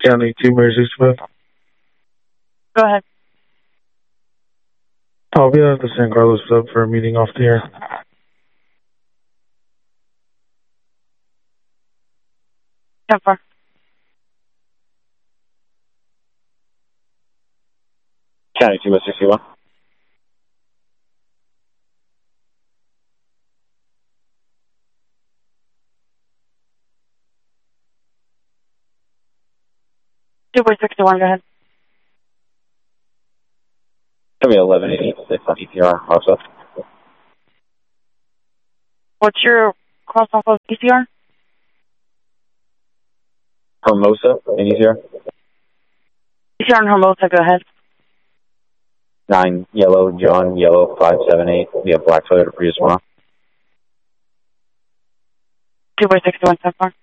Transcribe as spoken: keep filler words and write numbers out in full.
County two, Mary Smith. Go ahead. I'll be at the San Carlos sub for a meeting off the air. ten four. County two, sixty-one. two by sixty-one, go ahead. Give me eleven eighty-six on E T R, also. What's your cross off of E C R? Hermosa in E T R. E C R and Hermosa, go ahead. nine, yellow, John, yellow, five seven eight. We have black Toyota Prius one. two by sixty-one, ten four.